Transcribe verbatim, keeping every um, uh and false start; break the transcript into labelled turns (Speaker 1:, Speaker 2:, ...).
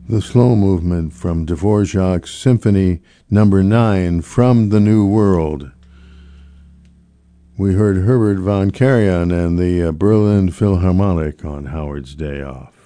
Speaker 1: The slow movement from Dvorak's Symphony Number Nine, From the New World. We heard Herbert von Karajan and the uh, Berlin Philharmonic on Howard's Day Off.